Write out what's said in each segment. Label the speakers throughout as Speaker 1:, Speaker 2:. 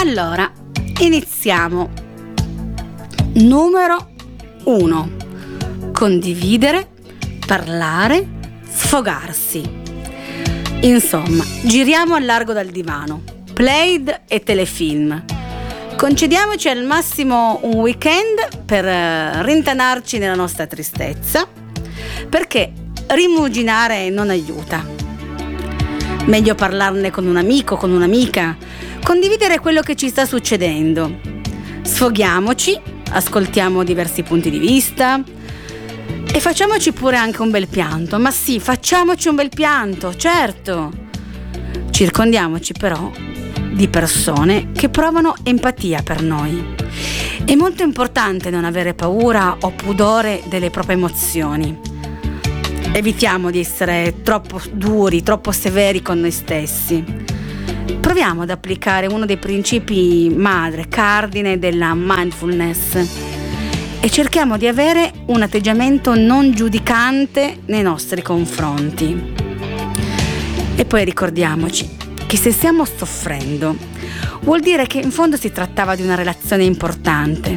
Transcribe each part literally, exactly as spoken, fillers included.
Speaker 1: Allora, iniziamo. Numero uno. Condividere, parlare, sfogarsi. Insomma, giriamo al largo dal divano. Plaid e telefilm. Concediamoci al massimo un weekend per rintanarci nella nostra tristezza, perché rimuginare non aiuta. Meglio parlarne con un amico, con un'amica, condividere quello che ci sta succedendo. Sfoghiamoci, ascoltiamo diversi punti di vista e facciamoci pure anche un bel pianto. Ma sì, facciamoci un bel pianto, certo. Circondiamoci però di persone che provano empatia per noi. È molto importante non avere paura o pudore delle proprie emozioni. Evitiamo di essere troppo duri, troppo severi con noi stessi. Proviamo ad applicare uno dei principi madre, cardine della mindfulness e cerchiamo di avere un atteggiamento non giudicante nei nostri confronti. E poi ricordiamoci che se stiamo soffrendo vuol dire che in fondo si trattava di una relazione importante,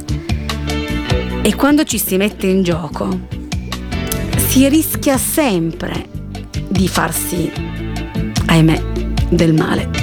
Speaker 1: e quando ci si mette in gioco si rischia sempre di farsi, ahimè, del male.